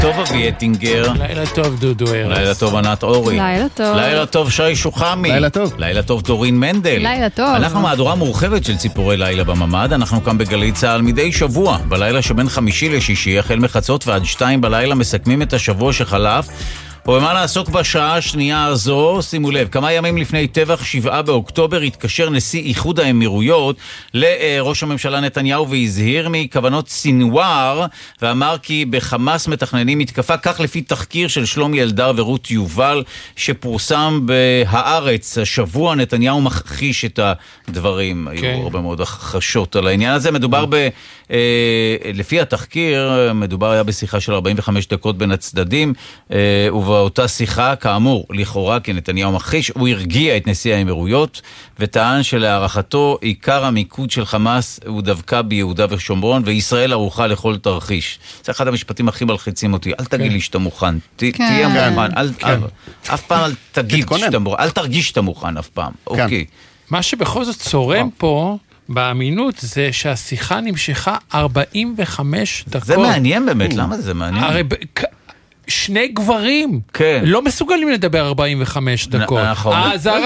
טוב אבי אטינגר. לילה טוב דודו ארץ. לילה טוב ענת אורי. לילה טוב. לילה טוב שי שוחמי. לילה טוב. לילה טוב דורין מנדל. לילה טוב. אנחנו מהדורה מורחבת של ציפורי לילה בממד. אנחנו כאן בגלי צהל מדי שבוע. בלילה שבין חמישי לשישי, החל מחצות ועד 2 בלילה, מסכמים את השבוע שחלף. ובמה לעסוק בשעה השנייה הזו, שימו לב, כמה ימים לפני טבח 7 באוקטובר התקשר נשיא איחוד האמירויות לראש הממשלה נתניהו והזהיר מכוונות סינואר, ואמר כי בחמאס מתכננים מתקפה, כך לפי תחקיר של שלומי אלדר ורות יובל שפורסם בהארץ השבוע. נתניהו מכחיש את הדברים, היו הרבה מאוד הכחשות על העניין הזה. מדובר לפי התחקיר, מדובר היה בשיחה של 45 דקות בין הצדדים, ובאותה שיחה, כאמור, לכאורה, כי נתניהו מכחיש, הוא הרגיע את נשיא האמירויות, וטען שלהערכתו עיקר המיקוד של חמאס הוא דווקא ביהודה ושומרון, וישראל ערוכה לכל תרחיש. זה אחד המשפטים הכי מלחיצים אותי. אל תגיד לי שאתה מוכן. תהיה מוכן. אף פעם אל תגיד שאתה מוכן. אל תרגיש שאתה מוכן אף פעם. אוקיי. מה שבכל זאת צורם פה באמינות זה שהשיחה נמשכה 45 דקות. זה מעניין באמת, למה זה מעניין? הרי שני גברים לא מסוגלים לדבר 45 דקות. נכון.